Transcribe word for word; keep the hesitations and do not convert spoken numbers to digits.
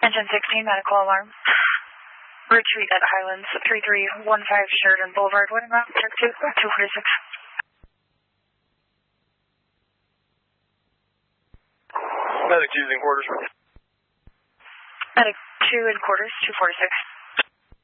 Engine sixteen, medical alarm. Retreat at Highlands, three three one five Sheridan Boulevard. What amount? Check two, two forty-six. Medic using quarters. Medic two in quarters, two forty-six.